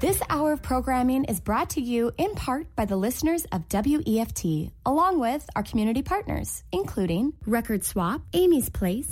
This hour of programming is brought to you in part by the listeners of WEFT, along with our community partners, including Record Swap, Amy's Place,